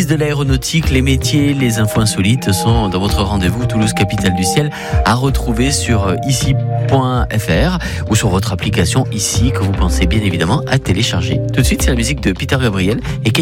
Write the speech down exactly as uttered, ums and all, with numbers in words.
coulisses de l'aéronautique, les métiers, les infos insolites sont dans votre rendez-vous Toulouse Capitale du Ciel à retrouver sur ici point f r ou sur votre application ici que vous pensez bien évidemment à télécharger. Tout de suite, c'est la musique de Peter Gabriel et